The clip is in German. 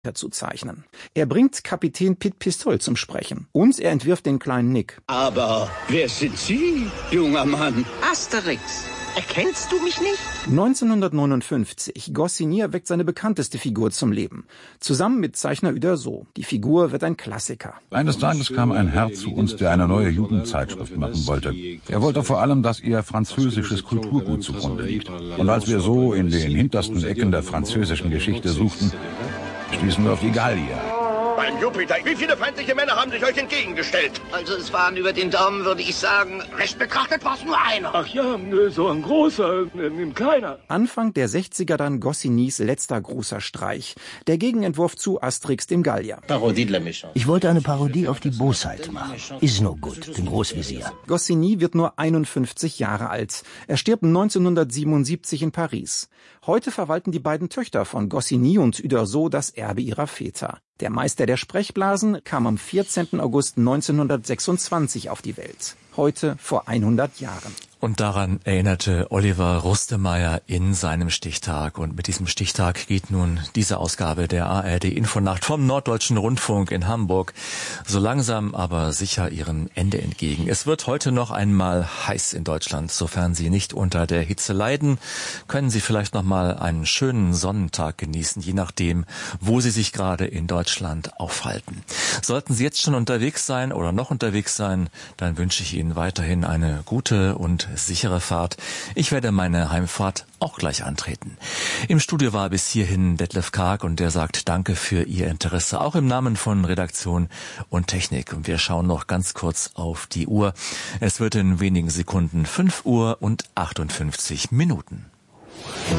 zu zeichnen. Er bringt Kapitän Pit Pistol zum Sprechen und er entwirft den kleinen Nick. Aber wer sind Sie, junger Mann? Asterix. Erkennst du mich nicht? 1959. Goscinny erweckt seine bekannteste Figur zum Leben. Zusammen mit Zeichner Uderzo. Die Figur wird ein Klassiker. Eines Tages kam ein Herr zu uns, der eine neue Jugendzeitschrift machen wollte. Er wollte vor allem, dass ihr französisches Kulturgut zugrunde liegt. Und als wir so in den hintersten Ecken der französischen Geschichte suchten, stießen wir auf die Gallier. Mein Jupiter, wie viele feindliche Männer haben sich euch entgegengestellt? Also es waren über den Daumen, würde ich sagen, Recht betrachtet war es nur einer. Ach ja, so ein großer, ein kleiner. Anfang der 60er dann Goscinnys letzter großer Streich. Der Gegenentwurf zu Asterix dem Gallier. Ich wollte eine Parodie auf die Bosheit machen. Is no good, den Großvezier. Goscinny wird nur 51 Jahre alt. Er stirbt 1977 in Paris. Heute verwalten die beiden Töchter von Goscinny und Uderzo das Erbe ihrer Väter. Der Meister der Sprechblasen kam am 14. August 1926 auf die Welt. Heute vor 100 Jahren. Und daran erinnerte Oliver Rustemeyer in seinem Stichtag. Und mit diesem Stichtag geht nun diese Ausgabe der ARD Infonacht vom Norddeutschen Rundfunk in Hamburg so langsam aber sicher ihrem Ende entgegen. Es wird heute noch einmal heiß in Deutschland. Sofern Sie nicht unter der Hitze leiden, können Sie vielleicht noch mal einen schönen Sonnentag genießen, je nachdem, wo Sie sich gerade in Deutschland aufhalten. Sollten Sie jetzt schon unterwegs sein oder noch unterwegs sein, dann wünsche ich Ihnen weiterhin eine gute und sichere Fahrt. Ich werde meine Heimfahrt auch gleich antreten. Im Studio war bis hierhin Detlef Karg und der sagt Danke für Ihr Interesse, auch im Namen von Redaktion und Technik. Und wir schauen noch ganz kurz auf die Uhr. Es wird in wenigen Sekunden 5:58 Uhr.